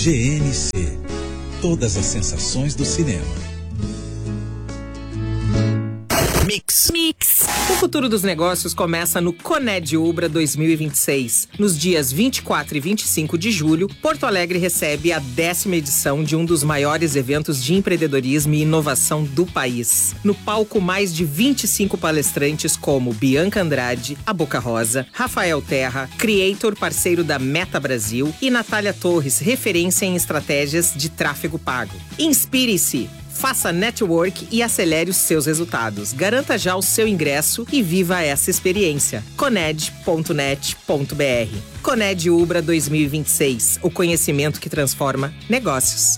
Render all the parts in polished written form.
GNC. Todas as sensações do cinema. Mix. O futuro dos negócios começa no Coned Ubra 2026. Nos dias 24 e 25 de julho, Porto Alegre recebe a 10ª edição de um dos maiores eventos de empreendedorismo e inovação do país. No palco, mais de 25 palestrantes como Bianca Andrade, a Boca Rosa, Rafael Terra, Creator, parceiro da Meta Brasil, e Natália Torres, referência em estratégias de tráfego pago. Inspire-se! Faça network e acelere os seus resultados. Garanta já o seu ingresso e viva essa experiência. Coned.net.br. Coned Ubra 2026. O conhecimento que transforma negócios.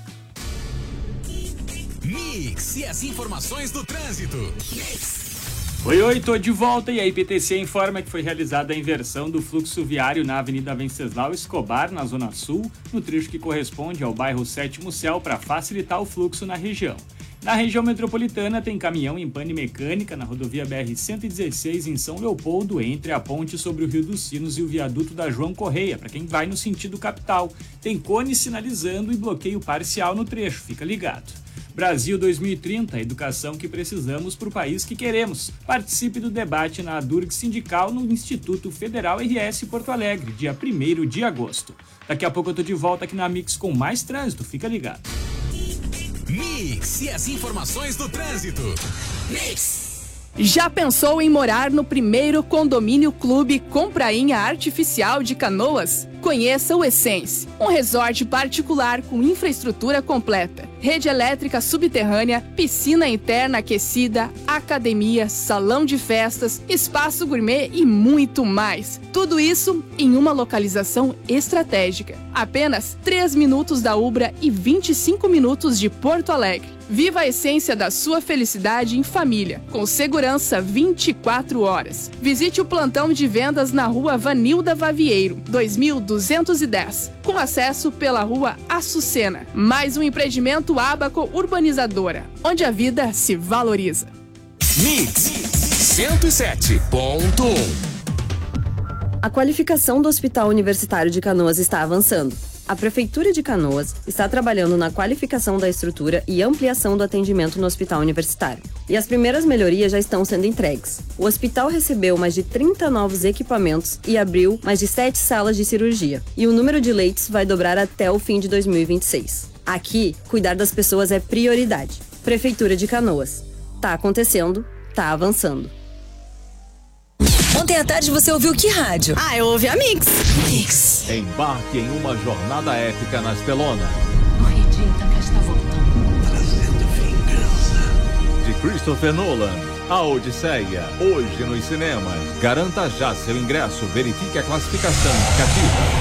Mix e as informações do trânsito. Oi, tô de volta e a IPTC informa que foi realizada a inversão do fluxo viário na Avenida Venceslau Escobar, na Zona Sul, no trecho que corresponde ao bairro Sétimo Céu, para facilitar o fluxo na região. Na região metropolitana tem caminhão em pane mecânica na rodovia BR-116 em São Leopoldo, entre a ponte sobre o Rio dos Sinos e o viaduto da João Correia, para quem vai no sentido capital. Tem cone sinalizando e bloqueio parcial no trecho, fica ligado. Brasil 2030, a educação que precisamos para o país que queremos. Participe do debate na Durg Sindical no Instituto Federal RS Porto Alegre, dia 1º de agosto. Daqui a pouco eu tô de volta aqui na Mix com mais trânsito, fica ligado. Mix e as informações do trânsito. Mix. Já pensou em morar no primeiro condomínio clube com prainha artificial de Canoas? Conheça o Essence, um resort particular com infraestrutura completa, rede elétrica subterrânea, piscina interna aquecida, academia, salão de festas, espaço gourmet e muito mais. Tudo isso em uma localização estratégica. Apenas 3 minutos da Ubra e 25 minutos de Porto Alegre. Viva a essência da sua felicidade em família, com segurança 24 horas. Visite o plantão de vendas na rua Vanilda Vavieiro, 2210, com acesso pela rua Açucena. Mais um empreendimento Abaco Urbanizadora, onde a vida se valoriza. Mix 107.1. A qualificação do Hospital Universitário de Canoas está avançando. A Prefeitura de Canoas está trabalhando na qualificação da estrutura e ampliação do atendimento no hospital universitário. E as primeiras melhorias já estão sendo entregues. O hospital recebeu mais de 30 novos equipamentos e abriu mais de 7 salas de cirurgia. E o número de leitos vai dobrar até o fim de 2026. Aqui, cuidar das pessoas é prioridade. Prefeitura de Canoas. Tá acontecendo, tá avançando. Ontem à tarde você ouviu que rádio? Eu ouvi a Mix. Mix. Embarque em uma jornada épica na Estelona. Acredita que está voltando. Trazendo vingança. De Christopher Nolan, A Odisseia, hoje nos cinemas. Garanta já seu ingresso, verifique a classificação indicativa.